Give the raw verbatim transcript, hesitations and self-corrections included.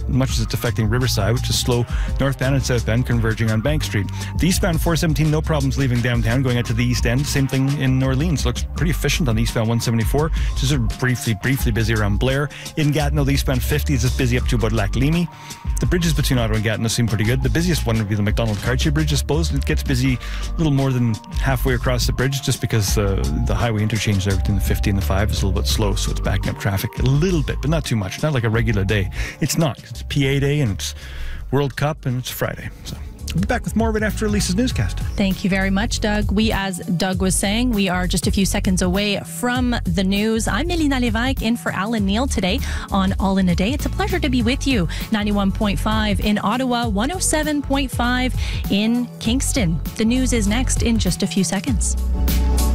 much as it's affecting Riverside, which is slow northbound and southbound converging on Bank Street. The eastbound four seventeen, no problems leaving downtown, going out to the east end. Same thing in New Orleans. Looks pretty efficient on the eastbound one seventy-four. Just sort of briefly, briefly busy around Blair. In Gatineau, the eastbound fifty is just busy up to about Lac Leamy. The bridges between Ottawa and Gatineau seem pretty good. The busiest one would be the McDonald-Cartier Bridge, I suppose. It gets busy a little more than halfway across the bridge, just because uh, the highway interchange there between the fifty and the five is a little bit slow, so it's backing up traffic a little bit, but not too much. Not like a regular day. It's not. It's P A Day and it's World Cup and it's Friday. So we'll be back with more right after Lisa's newscast. Thank you very much, Doug. We, as Doug was saying, we are just a few seconds away from the news. I'm Melina Levesque in for Alan Neal today on All in a Day. It's a pleasure to be with you. ninety-one point five in Ottawa, one oh seven point five in Kingston. The news is next in just a few seconds.